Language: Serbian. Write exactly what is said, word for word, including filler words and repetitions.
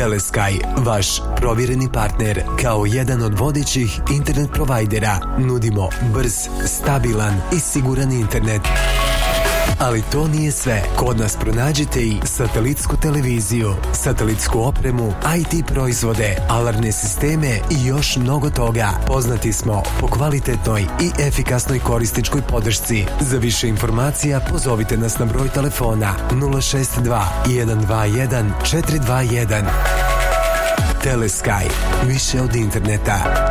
Telesky, vaš provjereni partner. Kao jedan od vodećih internet provajdera nudimo brz, stabilan i siguran internet. Ali to nije sve. Kod nas pronađite i satelitsku televiziju, satelitsku opremu, I T proizvode, alarmne sisteme i još mnogo toga. Poznati smo po kvalitetnoj i efikasnoj korisničkoj podršci. Za više informacija pozovite nas na broj telefona nula šest dva jedan dva jedan četiri dva jedan. Telesky, više od interneta.